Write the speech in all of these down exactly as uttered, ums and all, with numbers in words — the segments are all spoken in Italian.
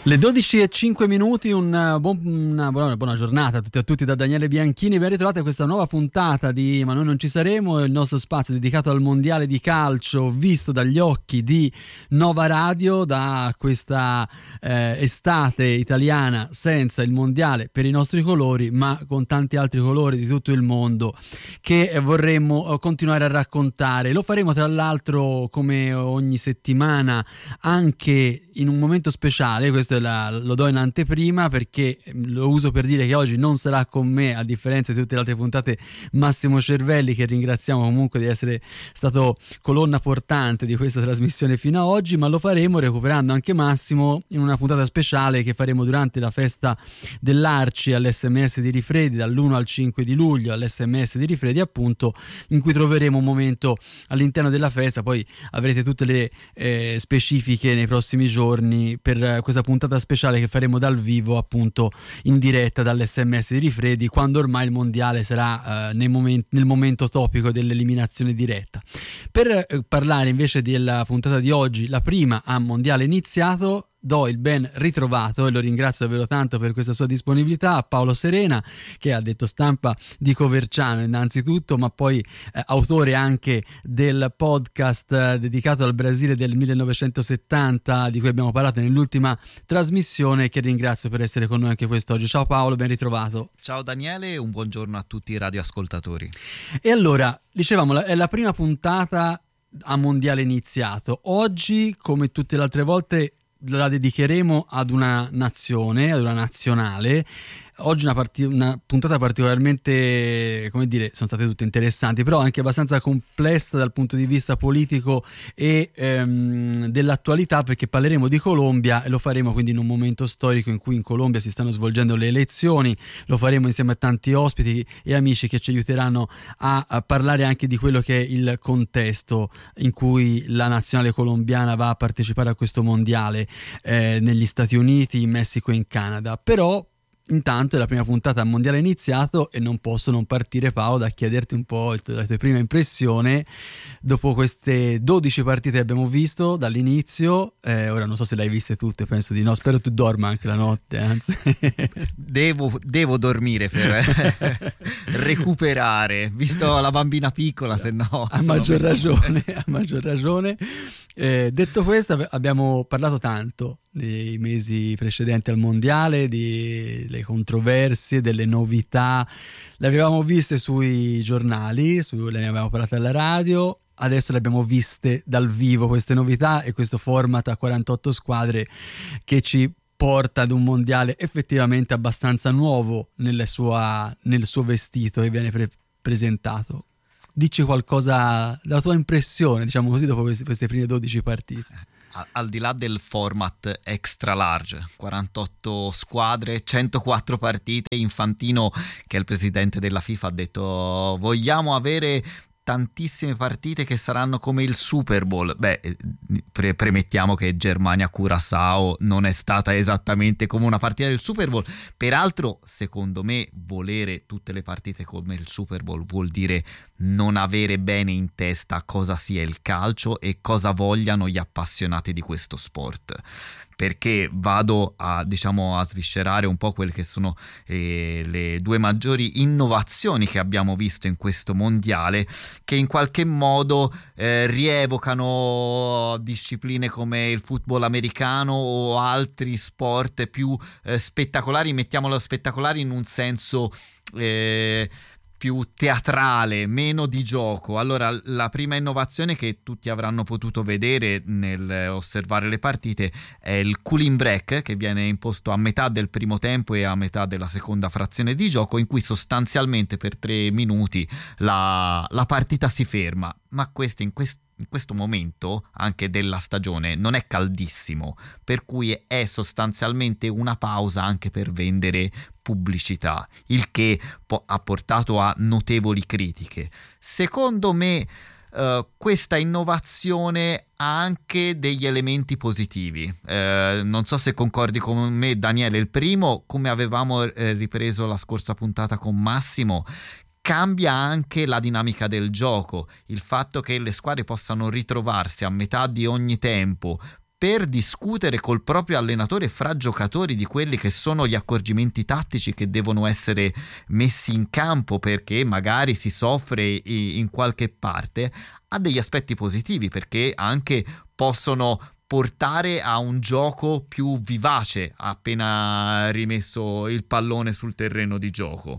Le dodici e cinque minuti, una, buon, una buona, buona giornata a tutti e a tutti da Daniele Bianchini. Ben ritrovate a questa nuova puntata di Ma noi non ci saremo, il nostro spazio dedicato al mondiale di calcio visto dagli occhi di Nova Radio, da questa eh, estate italiana senza il mondiale per i nostri colori, ma con tanti altri colori di tutto il mondo che vorremmo continuare a raccontare. Lo faremo tra l'altro come ogni settimana anche in un momento speciale. Questo La, lo do in anteprima perché lo uso per dire che oggi non sarà con me, a differenza di tutte le altre puntate, Massimo Cervelli, che ringraziamo comunque di essere stato colonna portante di questa trasmissione fino ad oggi, ma lo faremo recuperando anche Massimo in una puntata speciale che faremo durante la festa dell'Arci all'esse emme esse di Rifredi, dall'primo al cinque di luglio all'esse emme esse di Rifredi, appunto, in cui troveremo un momento all'interno della festa. Poi avrete tutte le eh, specifiche nei prossimi giorni per questa puntata speciale che faremo dal vivo, appunto in diretta dall'esse emme esse di Rifredi, quando ormai il mondiale sarà eh, nel, moment- nel momento topico dell'eliminazione diretta. Per eh, parlare invece della puntata di oggi, la prima a mondiale iniziato, do il ben ritrovato, e lo ringrazio davvero tanto per questa sua disponibilità, a Paolo Serena, che ha detto stampa di Coverciano innanzitutto, ma poi eh, autore anche del podcast eh, dedicato al Brasile del millenovecentosettanta, di cui abbiamo parlato nell'ultima trasmissione, che ringrazio per essere con noi anche quest'oggi. Ciao Paolo, ben ritrovato. Ciao Daniele, un buongiorno a tutti i radioascoltatori. E allora, dicevamo, è la prima puntata a mondiale iniziato. Oggi, come tutte le altre volte, la dedicheremo ad una nazione, ad una nazionale. Oggi una, part- una puntata particolarmente, come dire, sono state tutte interessanti, però anche abbastanza complessa dal punto di vista politico e ehm, dell'attualità, perché parleremo di Colombia e lo faremo quindi in un momento storico in cui in Colombia si stanno svolgendo le elezioni. Lo faremo insieme a tanti ospiti e amici che ci aiuteranno a, a parlare anche di quello che è il contesto in cui la nazionale colombiana va a partecipare a questo mondiale eh, negli Stati Uniti, in Messico e in Canada. Però intanto è la prima puntata a mondiale iniziato e non posso non partire, Paolo, da chiederti un po' la tua prima impressione dopo queste dodici partite che abbiamo visto dall'inizio. Eh, ora non so se le hai viste tutte, penso di no, spero tu dorma anche la notte, anzi. Devo, devo dormire per recuperare, visto la bambina piccola, se no... A maggior ragione, a maggior ragione. Eh, detto questo, abbiamo parlato tanto nei mesi precedenti al mondiale, delle controversie, delle novità, le avevamo viste sui giornali, su, le avevamo parlate alla radio, adesso le abbiamo viste dal vivo queste novità e questo format a quarantotto squadre che ci porta ad un mondiale effettivamente abbastanza nuovo nelle sua, nel suo vestito che viene pre- presentato. Dici qualcosa, la tua impressione, diciamo così, dopo queste, queste prime dodici partite. Al di là del format extra large, quarantotto squadre, centoquattro partite, Infantino, che è il presidente della FIFA, ha detto vogliamo avere tantissime partite che saranno come il Super Bowl. Beh, pre- premettiamo che Germania-Curaçao non è stata esattamente come una partita del Super Bowl. Peraltro, secondo me, volere tutte le partite come il Super Bowl vuol dire non avere bene in testa cosa sia il calcio e cosa vogliano gli appassionati di questo sport. Perché vado a, diciamo, a sviscerare un po' quelle che sono eh, le due maggiori innovazioni che abbiamo visto in questo mondiale, che in qualche modo eh, rievocano discipline come il football americano o altri sport più eh, spettacolari, mettiamolo spettacolari in un senso eh, più teatrale, meno di gioco. Allora, la prima innovazione che tutti avranno potuto vedere nel osservare le partite è il cooling break, che viene imposto a metà del primo tempo e a metà della seconda frazione di gioco, in cui sostanzialmente per tre minuti la, la partita si ferma. Ma questo in questo in questo momento anche della stagione non è caldissimo, per cui è sostanzialmente una pausa anche per vendere pubblicità, il che po- ha portato a notevoli critiche. Secondo me Uh, questa innovazione ha anche degli elementi positivi. Uh, non so se concordi con me, Daniele. Il primo, come avevamo eh, ripreso la scorsa puntata con Massimo, cambia anche la dinamica del gioco, il fatto che le squadre possano ritrovarsi a metà di ogni tempo per discutere col proprio allenatore fra giocatori di quelli che sono gli accorgimenti tattici che devono essere messi in campo, perché magari si soffre in qualche parte, ha degli aspetti positivi, perché anche possono portare a un gioco più vivace appena rimesso il pallone sul terreno di gioco.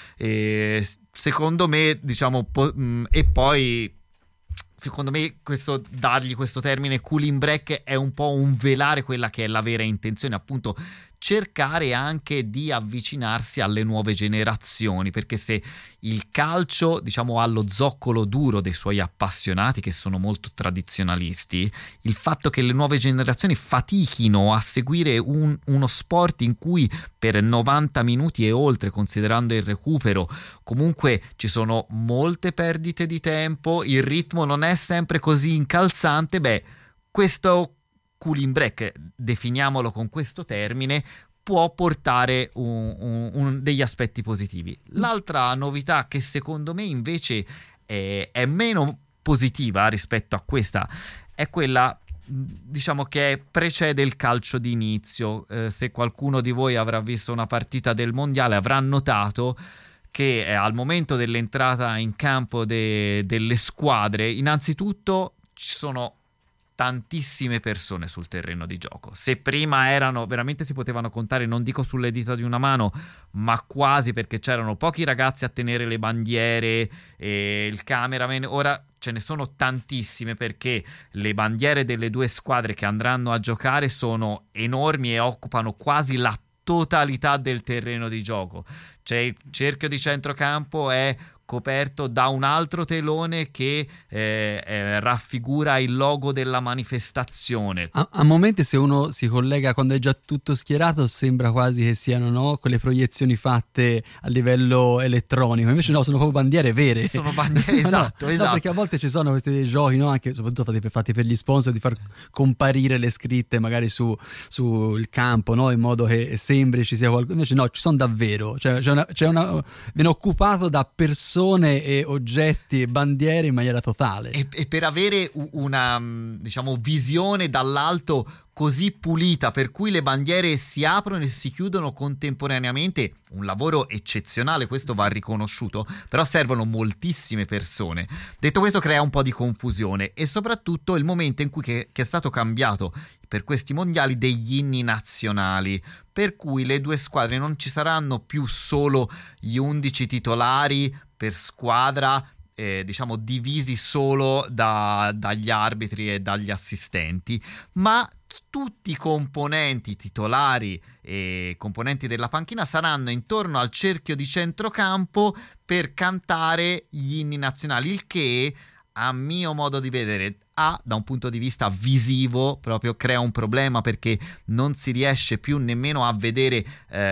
E secondo me, diciamo, po- e poi secondo me questo, dargli questo termine cooling break è un po' un velare quella che è la vera intenzione, appunto cercare anche di avvicinarsi alle nuove generazioni, perché se il calcio, diciamo, ha lo zoccolo duro dei suoi appassionati che sono molto tradizionalisti, il fatto che le nuove generazioni fatichino a seguire un, uno sport in cui per novanta minuti e oltre, considerando il recupero, comunque ci sono molte perdite di tempo, il ritmo non è sempre così incalzante, beh, questo cooling break, definiamolo con questo termine, può portare un, un, un degli aspetti positivi. L'altra novità che secondo me invece è, è meno positiva rispetto a questa è quella, diciamo, che precede il calcio d'inizio. Eh, se qualcuno di voi avrà visto una partita del mondiale avrà notato che eh, al momento dell'entrata in campo de, delle squadre, innanzitutto ci sono tantissime persone sul terreno di gioco. Se prima erano, veramente si potevano contare, non dico sulle dita di una mano, ma quasi, perché c'erano pochi ragazzi a tenere le bandiere e il cameraman, ora ce ne sono tantissime, perché le bandiere delle due squadre che andranno a giocare sono enormi e occupano quasi la totalità del terreno di gioco. Cioè il cerchio di centrocampo è coperto da un altro telone che eh, eh, raffigura il logo della manifestazione. A, a momenti, se uno si collega quando è già tutto schierato, sembra quasi che siano, no, quelle proiezioni fatte a livello elettronico, invece no, sono proprio bandiere vere. Sono bandiere, esatto, no, esatto. No, perché a volte ci sono questi giochi, no, anche soprattutto fatti, fatti per gli sponsor, di far comparire le scritte magari su sul campo, no, in modo che sembri ci sia qualcosa. Invece no, ci sono davvero, cioè c'è una, c'è una viene occupato da persone e oggetti e bandiere in maniera totale, e, e per avere una, diciamo, visione dall'alto così pulita, per cui le bandiere si aprono e si chiudono contemporaneamente, un lavoro eccezionale, questo va riconosciuto, però servono moltissime persone. Detto questo, crea un po' di confusione, e soprattutto il momento in cui che, che è stato cambiato per questi mondiali degli inni nazionali, per cui le due squadre non ci saranno più solo gli undici titolari per squadra, eh, diciamo divisi solo da, dagli arbitri e dagli assistenti, ma tutti i componenti titolari e componenti della panchina saranno intorno al cerchio di centrocampo per cantare gli inni nazionali, il che, a mio modo di vedere, ha, da un punto di vista visivo, proprio crea un problema, perché non si riesce più nemmeno a vedere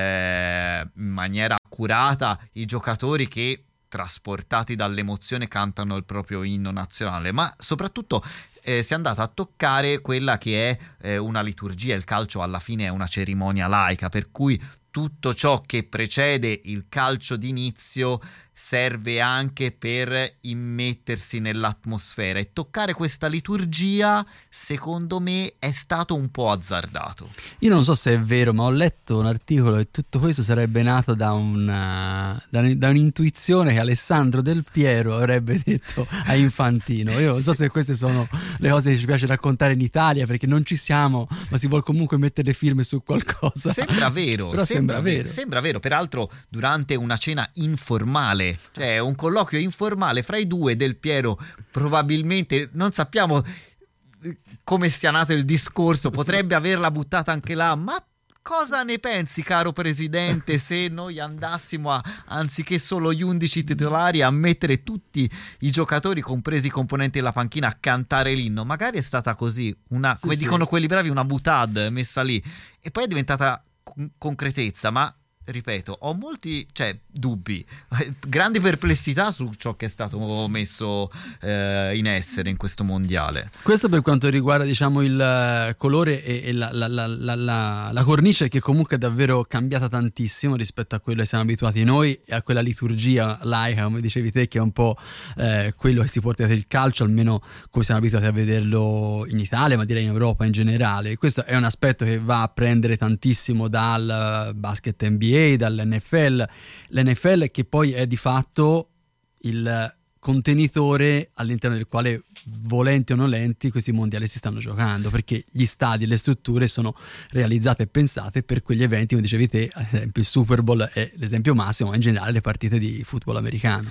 eh, in maniera accurata i giocatori che, trasportati dall'emozione, cantano il proprio inno nazionale, ma soprattutto eh, si è andata a toccare quella che è eh, una liturgia. Il calcio alla fine è una cerimonia laica, per cui tutto ciò che precede il calcio d'inizio serve anche per immettersi nell'atmosfera, e toccare questa liturgia secondo me è stato un po' azzardato. Io non so se è vero, ma ho letto un articolo e tutto questo sarebbe nato da, una, da, da un'intuizione che Alessandro Del Piero avrebbe detto a Infantino. Io non so se queste sono le cose che ci piace raccontare in Italia, perché non ci siamo, ma si vuol comunque mettere le firme su qualcosa. Sembra vero, però sembra, sembra vero. Sembra vero, peraltro durante una cena informale, cioè un colloquio informale fra i due, Del Piero probabilmente, non sappiamo come sia nato il discorso, potrebbe averla buttata anche là, ma cosa ne pensi, caro presidente, se noi andassimo a, anziché solo gli undici titolari, a mettere tutti i giocatori, compresi i componenti della panchina, a cantare l'inno? Magari è stata così, una, sì, come sì. dicono quelli bravi, una boutade messa lì, e poi è diventata con- concretezza, ma ripeto, ho molti cioè, dubbi, grandi perplessità su ciò che è stato messo eh, in essere in questo mondiale. Questo per quanto riguarda, diciamo, il colore e, e la, la, la, la, la, la cornice, che comunque è davvero cambiata tantissimo rispetto a quello che siamo abituati noi e a quella liturgia laica, come dicevi te, che è un po' eh, quello che si porta il calcio, almeno come siamo abituati a vederlo in Italia, ma direi in Europa in generale. Questo è un aspetto che va a prendere tantissimo dal basket N B A, dall'N F L, l'N F L che poi è di fatto il contenitore all'interno del quale, volenti o nolenti, questi mondiali si stanno giocando, perché gli stadi e le strutture sono realizzate e pensate per quegli eventi, come dicevi te, ad esempio il Super Bowl è l'esempio massimo, ma in generale le partite di football americano.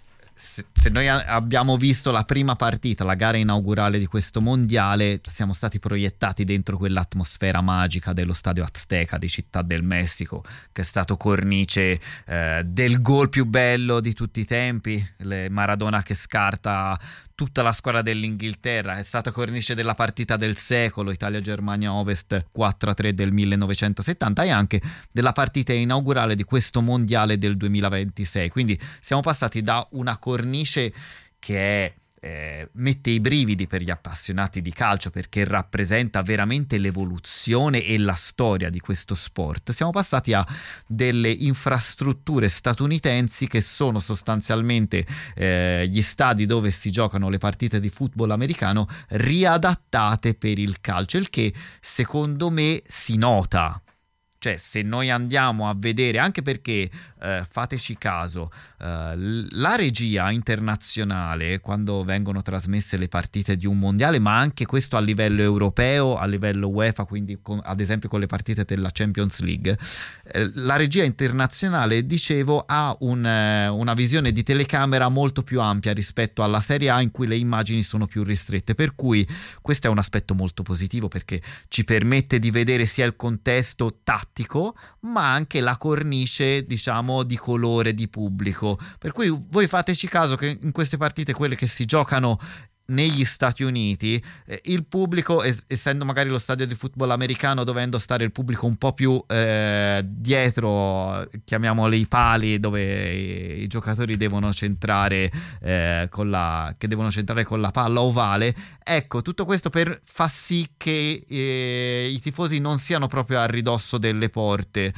Se, se noi a- abbiamo visto la prima partita, la gara inaugurale di questo mondiale, siamo stati proiettati dentro quell'atmosfera magica dello stadio Azteca di Città del Messico, che è stato cornice eh, del gol più bello di tutti i tempi, le Maradona che scarta tutta la squadra dell'Inghilterra, è stata cornice della partita del secolo, Italia-Germania Ovest quattro a tre del millenovecentosettanta, e anche della partita inaugurale di questo mondiale del duemilaventisei. Quindi siamo passati da una cornice che è Eh, mette i brividi per gli appassionati di calcio, perché rappresenta veramente l'evoluzione e la storia di questo sport. Siamo passati a delle infrastrutture statunitensi che sono sostanzialmente eh, gli stadi dove si giocano le partite di football americano riadattate per il calcio, il che secondo me si nota. Cioè, se noi andiamo a vedere, anche perché eh, fateci caso, eh, la regia internazionale, quando vengono trasmesse le partite di un mondiale, ma anche questo a livello europeo, a livello UEFA, quindi con, ad esempio con le partite della Champions League, eh, la regia internazionale, dicevo, ha un, eh, una visione di telecamera molto più ampia rispetto alla Serie A, in cui le immagini sono più ristrette, per cui questo è un aspetto molto positivo, perché ci permette di vedere sia il contesto tattico, ma anche la cornice, diciamo, di colore di pubblico. Per cui voi fateci caso che in queste partite, quelle che si giocano negli Stati Uniti, eh, il pubblico, es- essendo magari lo stadio di football americano, dovendo stare il pubblico un po' più eh, dietro, chiamiamoli i pali, dove i, i giocatori devono centrare eh, con la che devono centrare con la palla ovale. Ecco, tutto questo per fa sì che eh, i tifosi non siano proprio a ridosso delle porte.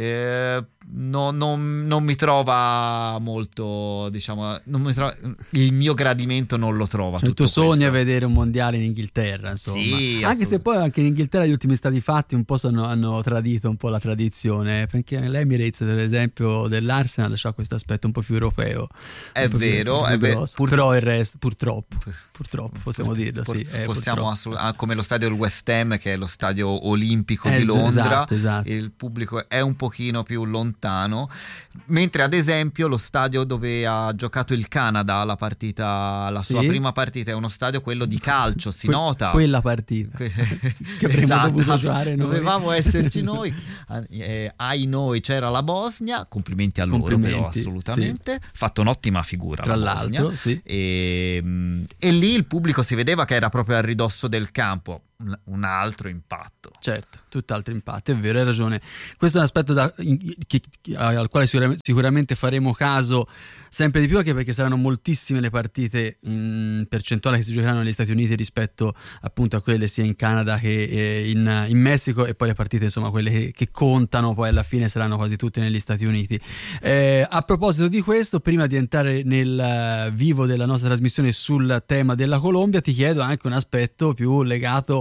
Eh, no, non, non mi trova molto, diciamo, non mi trova, il mio gradimento non lo trova. Cioè, il tuo sogno è vedere un mondiale in Inghilterra, insomma. Sì, anche se poi anche in Inghilterra gli ultimi stati fatti un po' sono, hanno tradito un po' la tradizione, perché l'Emirates, per esempio, dell'Arsenal c'ha questo aspetto un po' più europeo. È vero, più, è più vero. Pur... Però il resto, purtroppo, purtroppo possiamo pur, dirlo, pur, sì. Possiamo eh, purtroppo. Assolut- come lo stadio del West Ham, che è lo stadio olimpico eh, di Londra, esatto, esatto. Il pubblico è un pochino più lontano, mentre ad esempio lo stadio dove ha giocato il Canada la partita, la sì. sua prima partita, è uno stadio quello di calcio, si que- nota quella partita che avremmo esatto, dovuto giocare noi. Dovevamo esserci noi, eh, ai noi c'era la Bosnia, complimenti a loro, complimenti, però assolutamente sì. Fatto un'ottima figura tra la l'altro Bosnia, sì. e, e lì il pubblico si vedeva che era proprio a ridosso del campo. Un altro impatto, certo, tutt'altro impatto, è vero, hai ragione. Questo è un aspetto da, che, al quale sicuramente, sicuramente faremo caso sempre di più, anche perché saranno moltissime le partite in percentuale che si giocheranno negli Stati Uniti rispetto appunto a quelle sia in Canada che in, in Messico, e poi le partite, insomma, quelle che, che contano poi alla fine saranno quasi tutte negli Stati Uniti. Eh, a proposito di questo, prima di entrare nel vivo della nostra trasmissione sul tema della Colombia, ti chiedo anche un aspetto più legato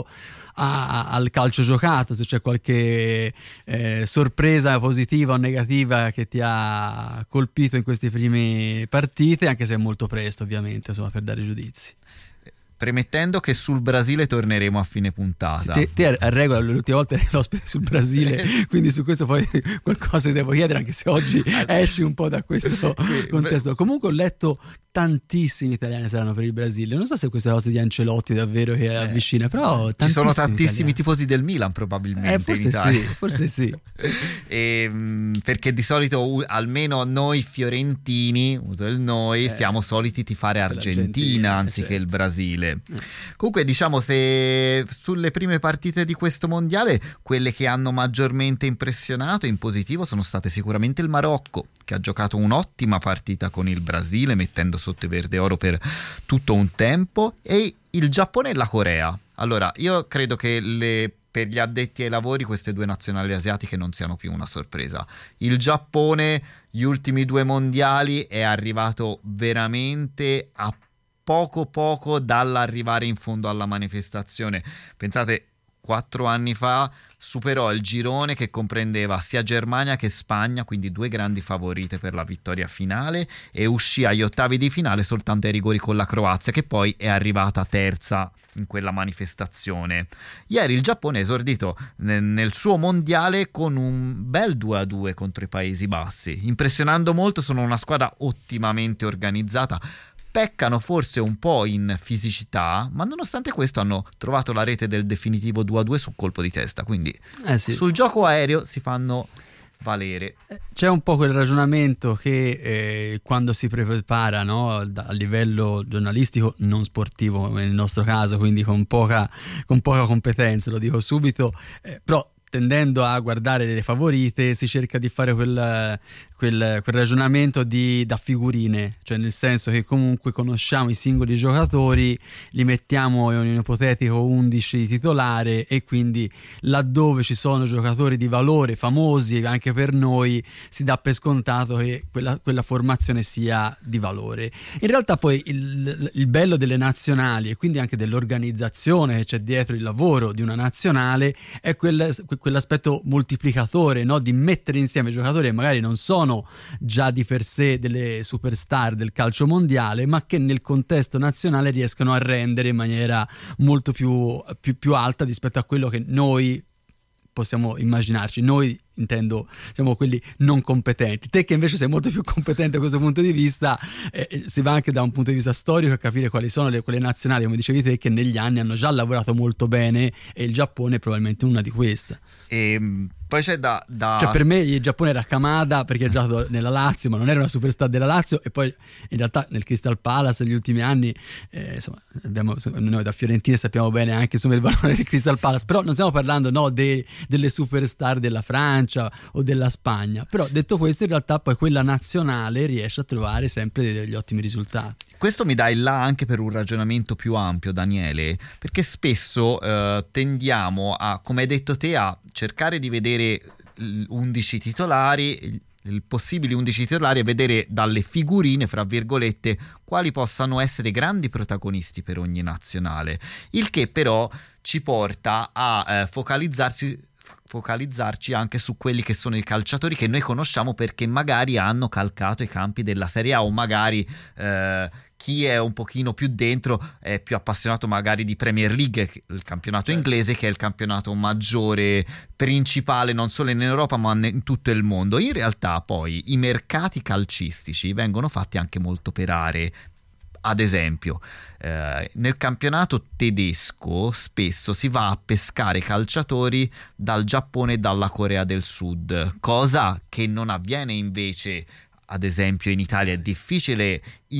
A, al calcio giocato, se c'è qualche eh, sorpresa positiva o negativa che ti ha colpito in queste prime partite, anche se è molto presto ovviamente, insomma, per dare giudizi. Premettendo che sul Brasile torneremo a fine puntata. Te, te a regola l'ultima volta eri l'ospite sul Brasile, quindi su questo poi qualcosa ti devo chiedere, anche se oggi esci un po' da questo contesto. Comunque ho letto tantissimi italiani saranno per il Brasile. Non so se questa cosa di Ancelotti davvero che eh, avvicina, però ci sono tantissimi italiani. tifosi del Milan probabilmente. Eh, forse in Italia. sì, forse sì. E, perché di solito almeno noi fiorentini, uso il noi, eh, siamo soliti tifare Argentina anziché certo. il Brasile. Eh. Comunque diciamo, se sulle prime partite di questo mondiale quelle che hanno maggiormente impressionato in positivo sono state sicuramente il Marocco, che ha giocato un'ottima partita con il Brasile mettendo sotto i verde oro per tutto un tempo, e il Giappone e la Corea. Allora io credo che le per gli addetti ai lavori queste due nazionali asiatiche non siano più una sorpresa. Il Giappone, gli ultimi due mondiali, è arrivato veramente a poco poco dall'arrivare in fondo alla manifestazione. Pensate, quattro anni fa superò il girone che comprendeva sia Germania che Spagna, quindi due grandi favorite per la vittoria finale, e uscì agli ottavi di finale soltanto ai rigori con la Croazia, che poi è arrivata terza in quella manifestazione. Ieri il Giappone ha esordito nel, nel suo mondiale con un bel due a due contro i Paesi Bassi, impressionando molto. Sono una squadra ottimamente organizzata, peccano forse un po' in fisicità, ma nonostante questo hanno trovato la rete del definitivo due a due su colpo di testa, quindi eh sì. sul gioco aereo si fanno valere. C'è un po' quel ragionamento che eh, quando si prepara, no, a livello giornalistico, non sportivo nel nostro caso, quindi con poca, con poca competenza, lo dico subito, eh, però tendendo a guardare le favorite si cerca di fare quel, quel, quel ragionamento di, da figurine, cioè nel senso che comunque conosciamo i singoli giocatori, li mettiamo in un ipotetico undici titolare, e quindi laddove ci sono giocatori di valore famosi anche per noi si dà per scontato che quella, quella formazione sia di valore. In realtà poi il, il bello delle nazionali, e quindi anche dell'organizzazione che c'è dietro il lavoro di una nazionale, è quel quell'aspetto moltiplicatore, no? Di mettere insieme giocatori che magari non sono già di per sé delle superstar del calcio mondiale, ma che nel contesto nazionale riescono a rendere in maniera molto più, più, più alta rispetto a quello che noi possiamo immaginarci. Noi intendo, diciamo, quelli non competenti. Te che invece sei molto più competente da questo punto di vista, eh, si va anche da un punto di vista storico a capire quali sono le, quelle nazionali, come dicevi te, che negli anni hanno già lavorato molto bene, e il Giappone è probabilmente una di queste. E poi c'è da, da... Cioè per me il Giappone era Kamada, perché ha giocato nella Lazio, ma non era una superstar della Lazio, e poi in realtà nel Crystal Palace negli ultimi anni, eh, insomma, abbiamo, noi da Fiorentina sappiamo bene anche insomma il valore del Crystal Palace, però non stiamo parlando, no, de, delle superstar della Francia o della Spagna. Però detto questo, in realtà poi quella nazionale riesce a trovare sempre degli ottimi risultati. Questo mi dà il là anche per un ragionamento più ampio, Daniele, perché spesso eh, tendiamo a, come hai detto te, a cercare di vedere undici titolari, il possibili undici titolari, e vedere dalle figurine, fra virgolette, quali possano essere grandi protagonisti per ogni nazionale, il che però ci porta a eh, focalizzarsi focalizzarci anche su quelli che sono i calciatori che noi conosciamo perché magari hanno calcato i campi della Serie A, o magari eh, chi è un pochino più dentro è più appassionato magari di Premier League, il campionato certo. inglese, che è il campionato maggiore, principale non solo in Europa ma in tutto il mondo. In realtà poi i mercati calcistici vengono fatti anche molto per aree. Ad esempio, eh, nel campionato tedesco spesso si va a pescare calciatori dal Giappone e dalla Corea del Sud, cosa che non avviene invece, ad esempio, in Italia. È difficile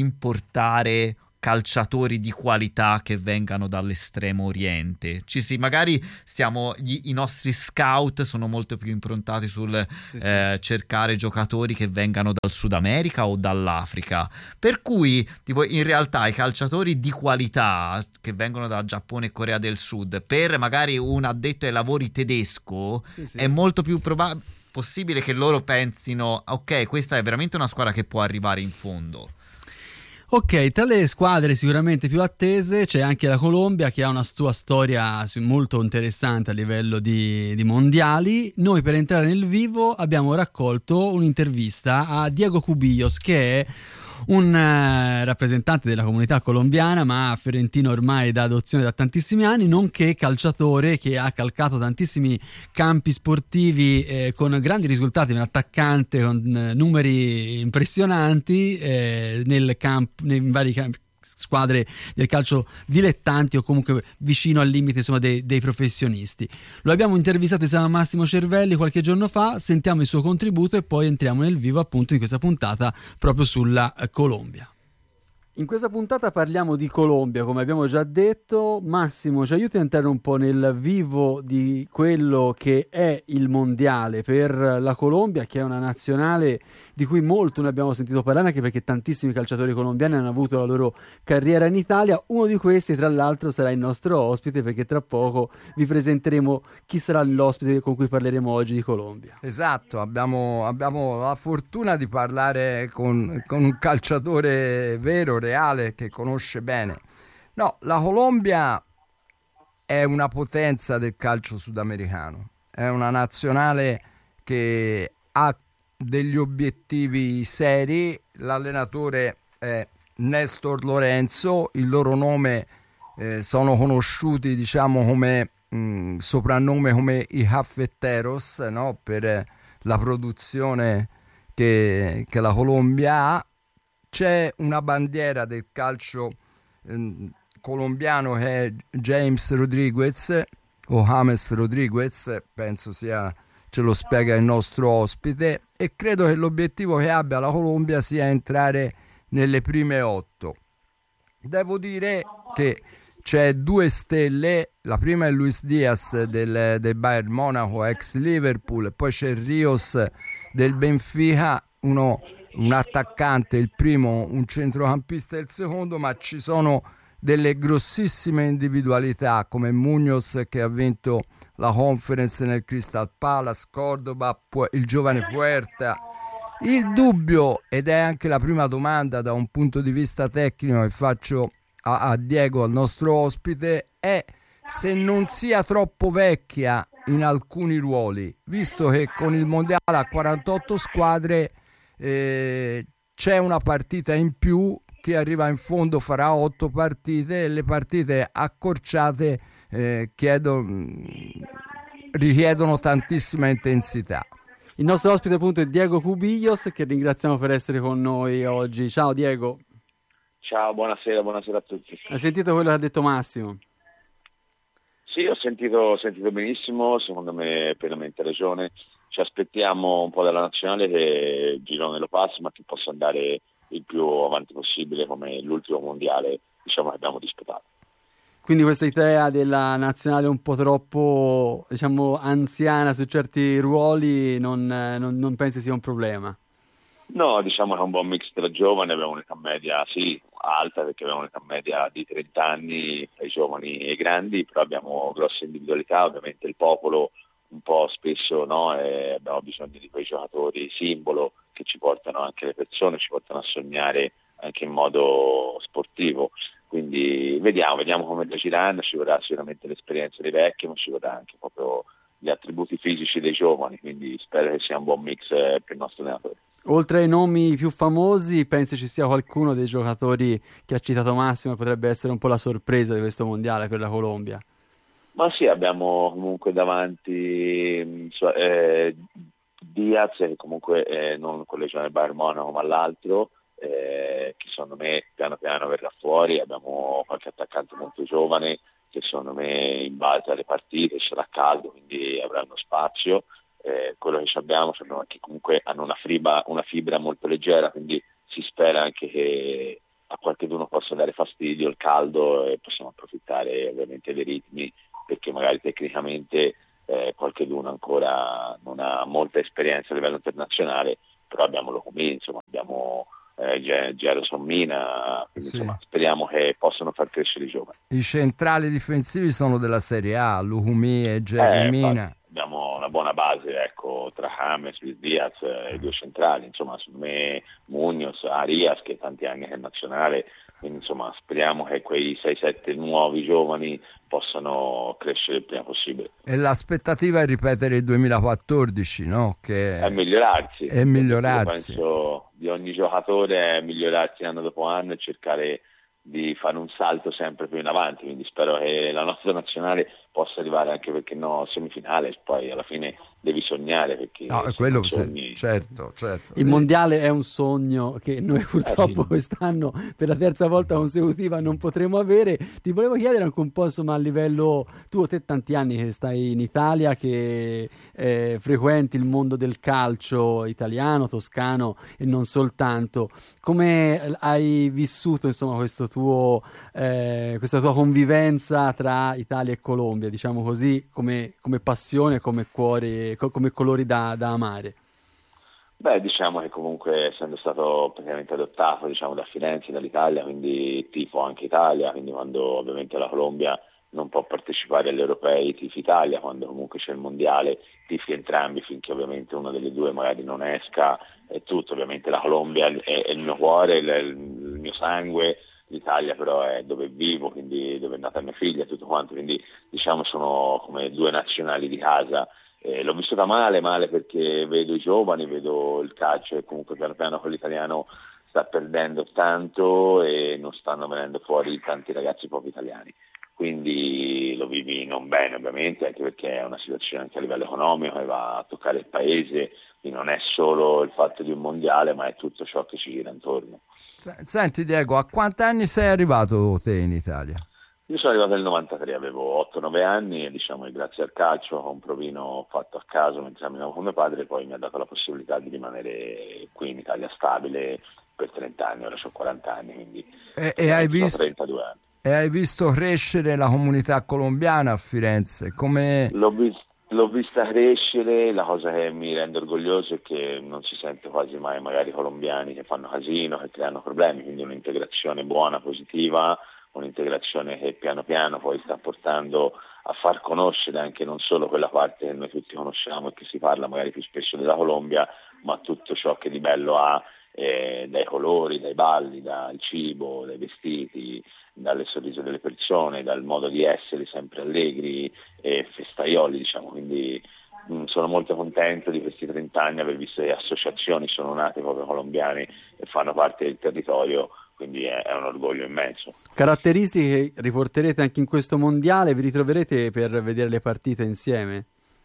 importare calciatori di qualità che vengano dall'estremo oriente. Ci si magari stiamo gli, i nostri scout sono molto più improntati sul sì, eh, sì. cercare giocatori che vengano dal Sud America o dall'Africa, per cui tipo in realtà i calciatori di qualità che vengono da Giappone e Corea del Sud, per magari un addetto ai lavori tedesco sì, sì. è molto più probabile possibile che loro pensino ok, questa è veramente una squadra che può arrivare in fondo. Ok, tra le squadre sicuramente più attese c'è anche la Colombia, che ha una sua storia molto interessante a livello di, di mondiali. Noi, per entrare nel vivo, abbiamo raccolto un'intervista a Diego Cubillos, che è un uh, rappresentante della comunità colombiana, ma fiorentino ormai da adozione da tantissimi anni, nonché calciatore che ha calcato tantissimi campi sportivi eh, con grandi risultati, un attaccante con eh, numeri impressionanti eh, nel camp, nei vari campi, squadre del calcio dilettanti o comunque vicino al limite, insomma, dei, dei professionisti. Lo abbiamo intervistato insieme a Massimo Cervelli qualche giorno fa, sentiamo il suo contributo e poi entriamo nel vivo appunto di questa puntata proprio sulla Colombia. In questa puntata parliamo di Colombia, come abbiamo già detto. Massimo, ci aiuti a entrare un po' nel vivo di quello che è il mondiale per la Colombia, che è una nazionale di cui molto ne abbiamo sentito parlare, anche perché tantissimi calciatori colombiani hanno avuto la loro carriera in Italia. Uno di questi, tra l'altro, sarà il nostro ospite, perché tra poco vi presenteremo chi sarà l'ospite con cui parleremo oggi di Colombia. Esatto, abbiamo, abbiamo la fortuna di parlare con, con un calciatore vero, reale, che conosce bene. No, la Colombia è una potenza del calcio sudamericano, è una nazionale che ha degli obiettivi seri. L'allenatore è Néstor Lorenzo, il loro nome eh, sono conosciuti, diciamo, come mh, soprannome come i Cafeteros, no? Per eh, la produzione che, che la Colombia ha. C'è una bandiera del calcio eh, colombiano che è James Rodriguez o James Rodriguez, penso sia, ce lo spiega il nostro ospite, e credo che l'obiettivo che abbia la Colombia sia entrare nelle prime otto. Devo dire che c'è due stelle, la prima è Luis Diaz del, del Bayern Monaco, ex Liverpool, poi c'è Rios del Benfica, uno un attaccante, il primo, un centrocampista il secondo, ma ci sono delle grossissime individualità come Munoz, che ha vinto la Conference nel Crystal Palace, Cordoba, il giovane Puerta. Il dubbio, ed è anche la prima domanda da un punto di vista tecnico che faccio a, a Diego, al nostro ospite, è se non sia troppo vecchia in alcuni ruoli, visto che con il mondiale a quarantotto squadre Eh, c'è una partita in più, chi arriva in fondo farà otto partite, e le partite accorciate eh, chiedono, richiedono tantissima intensità. Il nostro ospite appunto è Diego Cubillos, che ringraziamo per essere con noi oggi. Ciao Diego. Ciao, buonasera, buonasera a tutti. Hai sentito quello che ha detto Massimo? Sì, ho sentito, ho sentito benissimo, secondo me pienamente ragione. Ci aspettiamo un po' dalla nazionale che il girone lo passi, ma che possa andare il più avanti possibile, come l'ultimo mondiale, diciamo, che abbiamo disputato. Quindi questa idea della nazionale un po' troppo, diciamo, anziana su certi ruoli non, non, non pensi sia un problema? No, diciamo che è un buon mix tra giovani, abbiamo un'età media, sì, alta, perché abbiamo un'età media di trenta anni tra i giovani e i grandi, però abbiamo grosse individualità, ovviamente il popolo un po' spesso, no, e abbiamo bisogno di quei giocatori simbolo che ci portano anche le persone, ci portano a sognare anche in modo sportivo. Quindi vediamo, vediamo come decideranno, ci vorrà sicuramente l'esperienza dei vecchi, ma ci vorrà anche proprio gli attributi fisici dei giovani, quindi spero che sia un buon mix per il nostro allenatore. Oltre ai nomi più famosi, pensi ci sia qualcuno dei giocatori che ha citato Massimo che potrebbe essere un po' la sorpresa di questo mondiale per la Colombia? Ma sì, abbiamo comunque davanti eh, Diaz, che comunque eh, non con legione Bayern Monaco ma l'altro, eh, che secondo me piano piano verrà fuori. Abbiamo qualche attaccante molto giovane che secondo me in base alle partite sarà caldo, quindi avranno spazio. Eh, quello che abbiamo, abbiamo anche comunque hanno una fibra, una fibra molto leggera, quindi si spera anche che a qualcuno possa dare fastidio il caldo e possiamo approfittare ovviamente dei ritmi, perché magari tecnicamente eh, qualcuno ancora non ha molta esperienza a livello internazionale, però abbiamo Locomí, insomma abbiamo eh, Gerson Mina, quindi sì. Insomma speriamo che possano far crescere i giovani. I centrali difensivi sono della Serie A, Locomí e Gerson eh, Mina. Abbiamo una buona base, ecco, tra James, Luis Diaz e i due centrali, insomma secondo me Munoz, Arias, che tanti anni che è nazionale, quindi insomma speriamo che quei sei sette nuovi giovani possano crescere il prima possibile. E l'aspettativa è ripetere il duemilaquattordici, no? Che è migliorarsi. È migliorarsi. Penso di ogni giocatore è migliorarsi anno dopo anno e cercare di fare un salto sempre più in avanti, quindi spero che la nostra nazionale possa arrivare anche, perché no, semifinale, poi alla fine devi sognare, perché no, se quello non sogni... certo, certo. Il mondiale è un sogno che noi purtroppo eh sì. quest'anno per la terza volta consecutiva non potremo avere. Ti volevo chiedere anche un po', insomma, a livello, tu te tanti anni che stai in Italia, che eh, frequenti il mondo del calcio italiano, toscano e non soltanto, come hai vissuto, insomma, questo tuo eh, questa tua convivenza tra Italia e Colombia, diciamo così, come, come passione, come cuore, come colori da, da amare? Beh, diciamo che comunque, essendo stato praticamente adottato, diciamo, da Firenze, dall'Italia, quindi tifo anche Italia, quindi quando ovviamente la Colombia non può partecipare agli europei, tifi Italia, quando comunque c'è il mondiale, tifi entrambi finché ovviamente una delle due magari non esca, è tutto. Ovviamente la Colombia è, è il mio cuore, il, il mio sangue, l'Italia però è dove vivo, quindi dove è nata mia figlia e tutto quanto, quindi diciamo sono come due nazionali di casa. Eh, l'ho vissuta male, male perché vedo i giovani, vedo il calcio e comunque piano piano con l'italiano sta perdendo tanto e non stanno venendo fuori tanti ragazzi proprio italiani. Quindi lo vivi non bene ovviamente, anche perché è una situazione anche a livello economico che va a toccare il paese, quindi non è solo il fatto di un mondiale, ma è tutto ciò che ci gira intorno. Senti Diego, a quanti anni sei arrivato te in Italia? Io sono arrivato nel novantatré, avevo otto nove anni e diciamo che grazie al calcio, a un provino fatto a caso mentre camminavo con mio padre, poi mi ha dato la possibilità di rimanere qui in Italia stabile per trenta anni, ora ho quaranta anni, quindi e, e hai visto, trentadue anni. E hai visto crescere la comunità colombiana a Firenze? Come... L'ho visto. L'ho vista crescere, la cosa che mi rende orgoglioso è che non si sente quasi mai magari colombiani che fanno casino, che creano problemi, quindi un'integrazione buona, positiva, un'integrazione che piano piano poi sta portando a far conoscere anche non solo quella parte che noi tutti conosciamo e che si parla magari più spesso della Colombia, ma tutto ciò che di bello ha, eh, dai colori, dai balli, dal cibo, dai vestiti, dalle sorrisi delle persone, dal modo di essere sempre allegri e festaioli, diciamo. Quindi mh, sono molto contento di questi trenta anni, aver visto che associazioni sono nate proprio colombiane e fanno parte del territorio, quindi è, è un orgoglio immenso. Caratteristiche che riporterete anche in questo mondiale, vi ritroverete per vedere le partite insieme?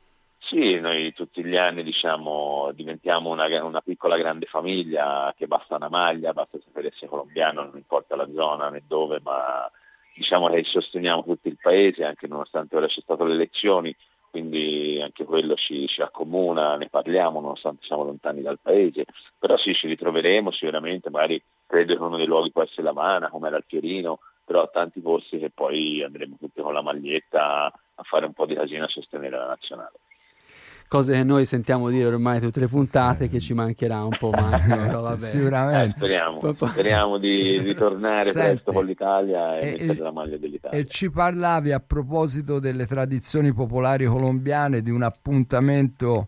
Sì, noi tutti gli anni diciamo diventiamo una, una piccola grande famiglia, che basta una maglia, basta sapere essere colombiano, non importa la zona né dove, ma diciamo che sosteniamo tutto il paese, anche nonostante ora c'è state le elezioni, quindi anche quello ci, ci accomuna, ne parliamo nonostante siamo lontani dal paese, però sì, ci ritroveremo sicuramente, magari credo che uno dei luoghi può essere L'Avana, come era il Fiorino, però a tanti posti che poi andremo tutti con la maglietta a fare un po' di casino a sostenere la nazionale. Cose che noi sentiamo dire ormai tutte le puntate, che ci mancherà un po', Massimo, però vabbè. Sicuramente. Eh, speriamo, speriamo di ritornare Senti, presto con l'Italia e, e mettere la maglia dell'Italia. E ci parlavi a proposito delle tradizioni popolari colombiane di un appuntamento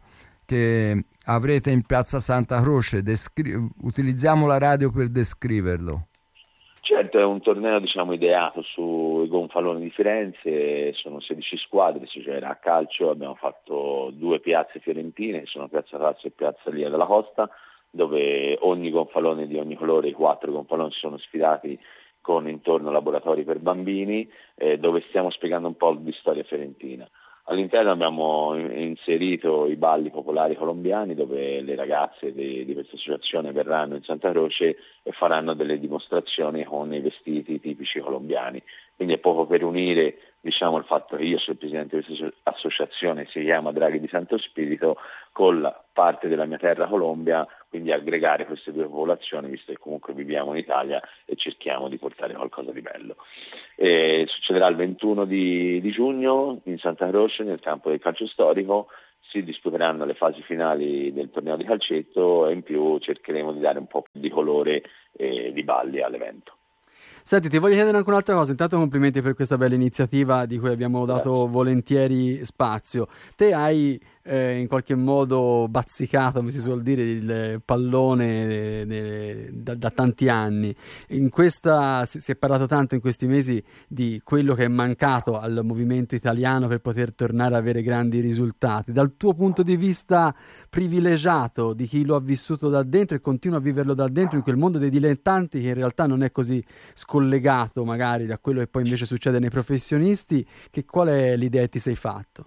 che avrete in Piazza Santa Croce. Descri- utilizziamo la radio per descriverlo. Certo, è un torneo diciamo ideato sui gonfaloni di Firenze, sono sedici squadre, si giocherà a calcio, abbiamo fatto due piazze fiorentine, che sono Piazza Razzo e Piazza Lia della Costa, dove ogni gonfalone di ogni colore, i quattro gonfaloni sono sfidati con intorno laboratori per bambini, eh, dove stiamo spiegando un po' di storia fiorentina. All'interno abbiamo inserito i balli popolari colombiani, dove le ragazze di, di questa associazione verranno in Santa Croce e faranno delle dimostrazioni con i vestiti tipici colombiani. Quindi è proprio per unire diciamo, il fatto che io sono il presidente di questa associazione, si chiama Draghi di Santo Spirito, con la parte della mia terra Colombia, quindi aggregare queste due popolazioni, visto che comunque viviamo in Italia e cerchiamo di portare qualcosa di bello. E succederà il ventuno di, di giugno in Santa Croce, nel campo del calcio storico, si disputeranno le fasi finali del torneo di calcetto e in più cercheremo di dare un po' più di colore e di balli all'evento. Senti, ti voglio chiedere anche un'altra cosa. Intanto complimenti per questa bella iniziativa di cui abbiamo dato volentieri spazio. Te hai eh, in qualche modo bazzicato, come si suol dire, il pallone de, de, da, da tanti anni. In questa si, si è parlato tanto in questi mesi di quello che è mancato al movimento italiano per poter tornare a avere grandi risultati. Dal tuo punto di vista privilegiato, di chi lo ha vissuto da dentro e continua a viverlo da dentro, in quel mondo dei dilettanti che in realtà non è così scollegato magari da quello che poi invece succede nei professionisti, che qual è l'idea che ti sei fatto?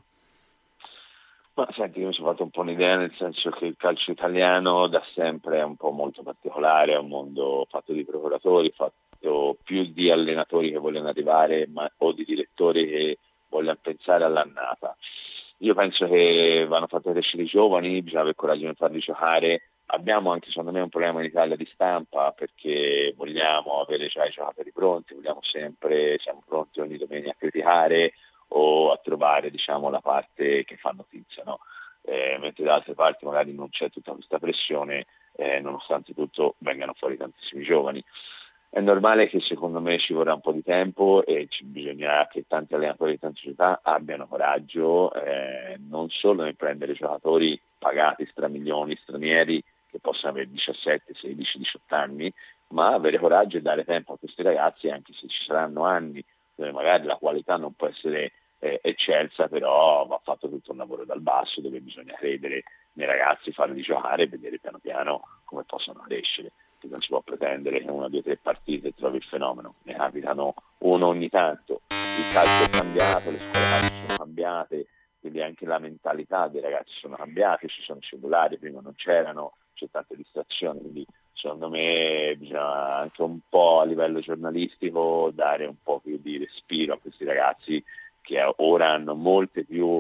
Ma senti, io mi sono fatto un po' un'idea, nel senso che il calcio italiano da sempre è un po' molto particolare, è un mondo fatto di procuratori, fatto più di allenatori che vogliono arrivare, ma, o di direttori che vogliono pensare all'annata. Io penso che vanno fatti crescere i giovani, bisogna avere coraggio di farli giocare. Abbiamo anche secondo me un problema in Italia di stampa, perché vogliamo avere già i giocatori pronti, vogliamo sempre, siamo pronti ogni domenica a criticare o a trovare, diciamo, la parte che fa notizia, no? Eh, mentre da altre parti magari non c'è tutta questa pressione, eh, nonostante tutto vengano fuori tantissimi giovani. È normale che secondo me ci vorrà un po' di tempo e ci bisognerà che tanti allenatori di tante società abbiano coraggio, eh, non solo nel prendere giocatori pagati stramilioni stranieri che possono avere diciassette, sedici, diciotto anni, ma avere coraggio e dare tempo a questi ragazzi, anche se ci saranno anni dove magari la qualità non può essere eh, eccelsa, però va fatto tutto un lavoro dal basso dove bisogna credere nei ragazzi, farli giocare e vedere piano piano come possono crescere. Che non si può pretendere che una, due, tre partite trovi il fenomeno, ne capitano uno ogni tanto. Il calcio è cambiato, le scuole calcio sono cambiate, quindi anche la mentalità dei ragazzi sono cambiate, ci sono cellulari, prima non c'erano, c'è tante distrazioni, quindi secondo me bisogna anche un po' a livello giornalistico dare un po' più di respiro a questi ragazzi che ora hanno molte più,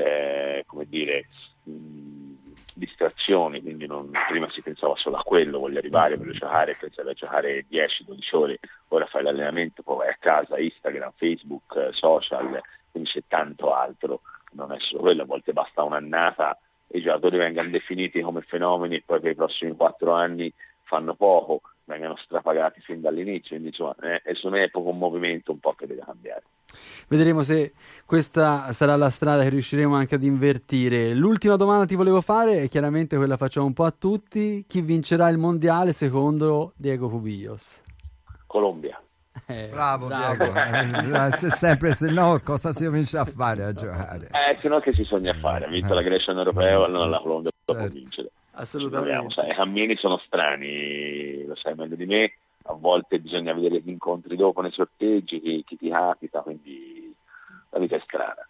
eh, come dire, mh, distrazioni, quindi non, prima si pensava solo a quello, voglio arrivare, voglio giocare, pensavi a giocare dieci dodici ore, ora fai l'allenamento, poi vai a casa, Instagram, Facebook, social, quindi c'è tanto altro, non è solo quello, a volte basta un'annata e i giocatori vengano definiti come fenomeni e poi per i prossimi quattro anni fanno poco, vengano strapagati fin dall'inizio, quindi insomma è, è secondo me è proprio un movimento un po' che deve cambiare. Vedremo se questa sarà la strada che riusciremo anche ad invertire. L'ultima domanda ti volevo fare, e chiaramente quella facciamo un po' a tutti: chi vincerà il mondiale secondo Diego Cubillos? Colombia. Eh, bravo, bravo Diego, eh, se sempre se no cosa si comincia a fare a giocare? Eh, se no che si sogna a fare, ha vinto eh. la Grecia in europeo, allora la Colombia certo. può vincere. Assolutamente. Sai, i cammini sono strani, lo sai meglio di me, a volte bisogna vedere gli incontri dopo nei sorteggi, chi, chi ti capita, quindi la vita è strana.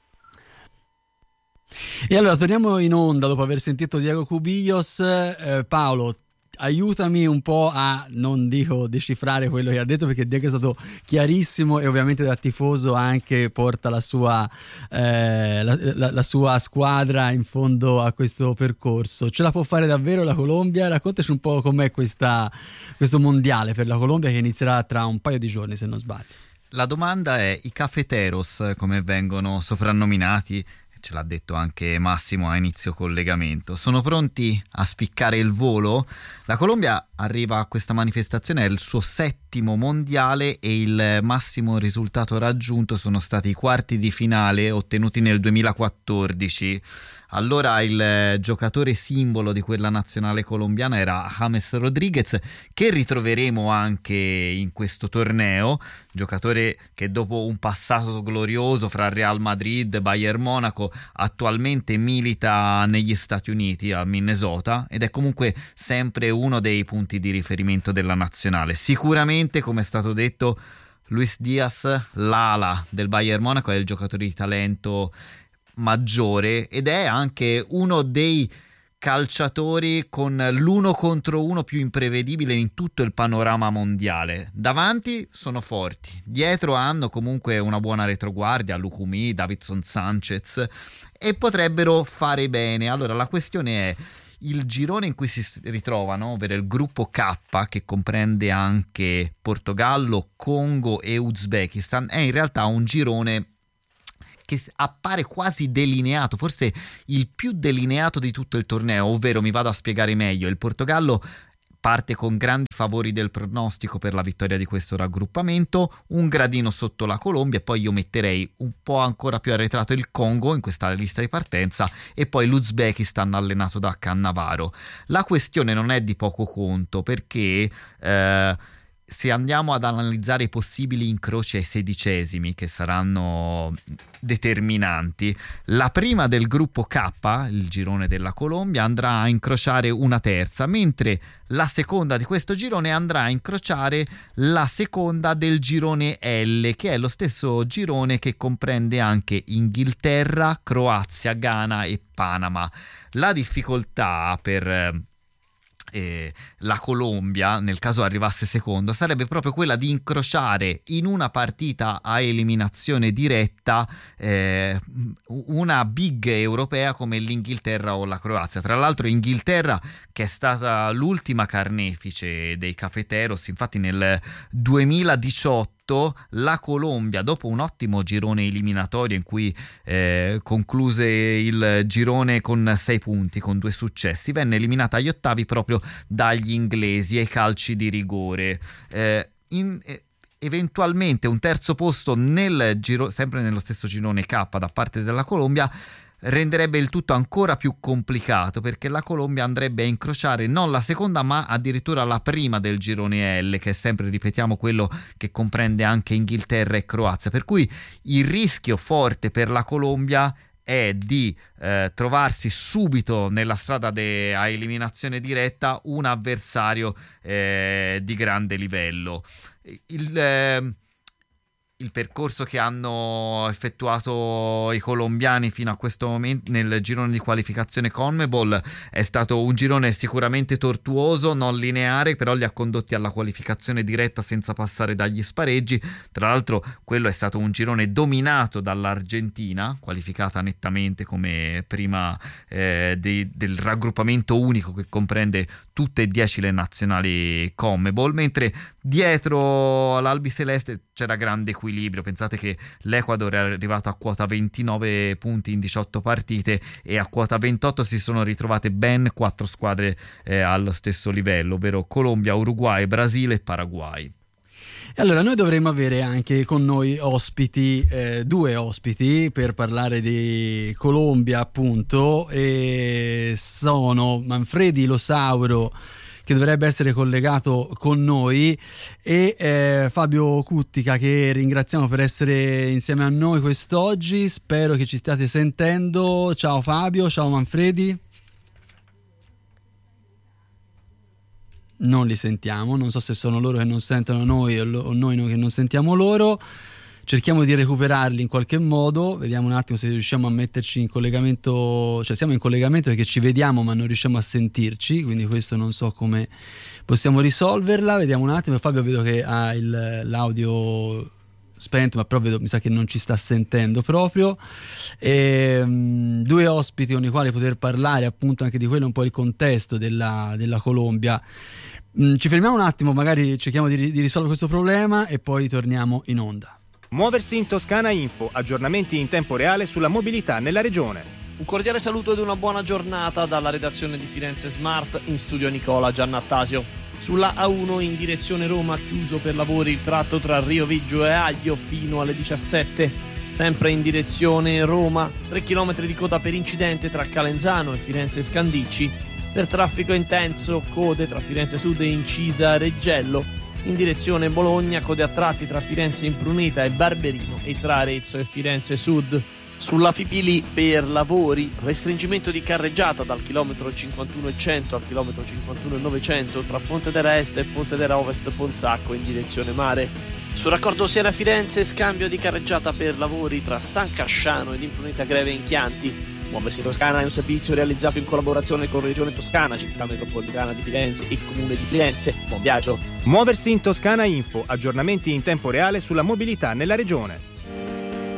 E allora torniamo in onda dopo aver sentito Diego Cubillos. eh, Paolo, aiutami un po' a, non dico decifrare quello che ha detto, perché Diego è stato chiarissimo e ovviamente da tifoso anche porta la sua, eh, la, la, la sua squadra in fondo a questo percorso. Ce la può fare davvero la Colombia? Raccontaci un po' com'è questa, questo mondiale per la Colombia che inizierà tra un paio di giorni, se non sbaglio. La domanda è: i cafeteros, come vengono soprannominati, ce l'ha detto anche Massimo a inizio collegamento, sono pronti a spiccare il volo? La Colombia arriva a questa manifestazione, è il suo settimo mondiale e il massimo risultato raggiunto sono stati i quarti di finale ottenuti nel duemilaquattordici. Allora il giocatore simbolo di quella nazionale colombiana era James Rodríguez, che ritroveremo anche in questo torneo, giocatore che dopo un passato glorioso fra Real Madrid e Bayern Monaco attualmente milita negli Stati Uniti, a Minnesota, ed è comunque sempre uno dei punti di riferimento della nazionale. Sicuramente, come è stato detto, Luis Diaz, l'ala del Bayern Monaco, è il giocatore di talento maggiore ed è anche uno dei calciatori con l'uno contro uno più imprevedibile in tutto il panorama mondiale. Davanti sono forti, dietro hanno comunque una buona retroguardia, Lucumí, Davinson Sanchez, e potrebbero fare bene. Allora la questione è il girone in cui si ritrovano, ovvero il gruppo K, che comprende anche Portogallo, Congo e Uzbekistan, è in realtà un girone che appare quasi delineato, forse il più delineato di tutto il torneo, ovvero, mi vado a spiegare meglio, il Portogallo parte con grandi favori del pronostico per la vittoria di questo raggruppamento, un gradino sotto la Colombia, e poi io metterei un po' ancora più arretrato il Congo in questa lista di partenza, e poi l'Uzbekistan allenato da Cannavaro. La questione non è di poco conto, perché eh, se andiamo ad analizzare i possibili incroci ai sedicesimi, che saranno determinanti, la prima del gruppo K, il girone della Colombia, andrà a incrociare una terza, mentre la seconda di questo girone andrà a incrociare la seconda del girone L, che è lo stesso girone che comprende anche Inghilterra, Croazia, Ghana e Panama. La difficoltà per Eh, la Colombia, nel caso arrivasse secondo, sarebbe proprio quella di incrociare in una partita a eliminazione diretta eh, una big europea come l'Inghilterra o la Croazia. Tra l'altro Inghilterra, che è stata l'ultima carnefice dei Cafeteros, infatti nel duemiladiciotto la Colombia, dopo un ottimo girone eliminatorio in cui eh, concluse il girone con sei punti, con due successi, venne eliminata agli ottavi proprio dagli inglesi ai calci di rigore. Eh, in, eh, eventualmente un terzo posto nel giro, sempre nello stesso girone K da parte della Colombia, renderebbe il tutto ancora più complicato, perché la Colombia andrebbe a incrociare non la seconda ma addirittura la prima del girone L, che è sempre, ripetiamo, quello che comprende anche Inghilterra e Croazia, per cui il rischio forte per la Colombia è di eh, trovarsi subito nella strada de- a eliminazione diretta un avversario eh, di grande livello. Il eh, Il percorso che hanno effettuato i colombiani fino a questo momento nel girone di qualificazione CONMEBOL è stato un girone sicuramente tortuoso, non lineare, però li ha condotti alla qualificazione diretta senza passare dagli spareggi. Tra l'altro quello è stato un girone dominato dall'Argentina, qualificata nettamente come prima eh, de- del raggruppamento unico che comprende tutte e dieci le nazionali CONMEBOL, mentre dietro l'Albiceleste c'era grande equilibrio. Pensate che l'Ecuador è arrivato a quota ventinove punti in diciotto partite, e a quota ventotto si sono ritrovate ben quattro squadre eh, allo stesso livello, ovvero Colombia, Uruguay, Brasile e Paraguay. E allora noi dovremmo avere anche con noi ospiti, eh, due ospiti per parlare di Colombia, appunto, e sono Manfredi Losauro, che dovrebbe essere collegato con noi, e eh, Fabio Cuttica, che ringraziamo per essere insieme a noi quest'oggi. Spero che ci stiate sentendo. Ciao Fabio, ciao Manfredi. Non li sentiamo, non so se sono loro che non sentono noi o, lo, o noi che non sentiamo loro. Cerchiamo di recuperarli in qualche modo, vediamo un attimo se riusciamo a metterci in collegamento, cioè siamo in collegamento perché ci vediamo ma non riusciamo a sentirci, quindi questo non so come possiamo risolverla. Vediamo un attimo. Fabio vedo che ha il, l'audio spento, ma però vedo, mi sa che non ci sta sentendo proprio. E, um, due ospiti con i quali poter parlare appunto anche di quello, un po' il contesto della, della Colombia. Mm, ci fermiamo un attimo, magari cerchiamo di, di risolvere questo problema e poi torniamo in onda. Muoversi in Toscana Info, aggiornamenti in tempo reale sulla mobilità nella regione. Un cordiale saluto ed una buona giornata dalla redazione di Firenze Smart, in studio Nicola Giannattasio. Sulla A uno in direzione Roma, chiuso per lavori il tratto tra Rio Viggio e Aglio fino alle diciassette. Sempre in direzione Roma, tre chilometri di coda per incidente tra Calenzano e Firenze Scandicci. Per traffico intenso, code tra Firenze Sud e Incisa Reggello. In direzione Bologna, code a tratti tra Firenze Impruneta e Barberino e tra Arezzo e Firenze Sud. Sulla Fipili per lavori, restringimento di carreggiata dal chilometro cinquantuno e cento al chilometro cinquantuno e novecento tra Pontedera Est e Pontedera Ovest Polsacco in direzione mare. Sul raccordo Siena-Firenze, scambio di carreggiata per lavori tra San Casciano ed Impruneta Greve in Chianti. Muoversi Toscana è un servizio realizzato in collaborazione con Regione Toscana, Città Metropolitana di Firenze e Comune di Firenze. Buon viaggio! Muoversi in Toscana Info, aggiornamenti in tempo reale sulla mobilità nella regione.